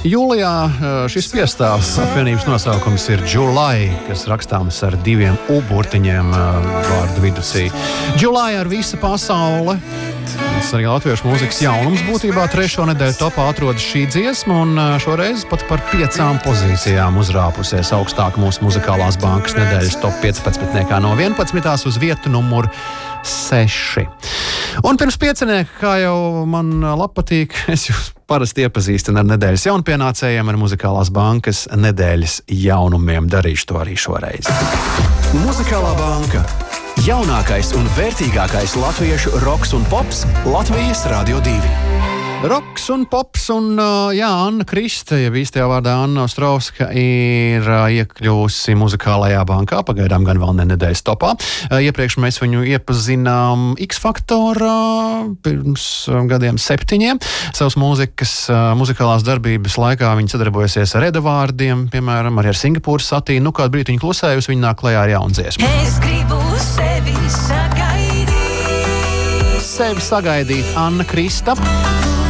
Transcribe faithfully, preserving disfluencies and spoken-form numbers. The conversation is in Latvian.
Jūlijā šis piestāvs apvienības nosaukums ir July, kas rakstāms ar diviem U-burtiņiem vārdu vidusī. July ar visa pasaule. Tas arī latviešu mūzikas jaunums būtībā trešo nedēļu topā atrodas šī dziesma, un šoreiz pat par piecām pozīcijām uzrāpusies augstāk mūsu muzikālās bankas nedēļas top piecpadsmitniekā no vienpadsmitās uz vietu numur seši. Un pirms piecinieka, kā jau man patīk, es jūs parasti iepazīstinu ar nedēļas jaunpienācējiem, ar muzikālās bankas nedēļas jaunumiem. Darīšu to arī šoreiz. Muzikālā banka. Jaunākais un vērtīgākais latviešu roks un pops Latvijas Radio divi. Roks un pops, un jā, Anna Kriste, ja īstajā vārdā Anna Ostrovska, ir iekļūsi muzikālajā bankā, pagaidām gan vēl ne nedēļas topā. Iepriekš mēs viņu iepazinām X-Faktorā pirms gadiem septiņiem. Savas mūzikas, muzikālās darbības laikā viņa sadarbojasies ar Edavārdiem, piemēram, arī ar Singapūras satīnu. Nu, kādu brīdi viņa klusējusi, viņa nāk klajā ar jaunu dziesmu. Es gribu sevi sagaidīt. Sevi sagaidīt Anna Krista.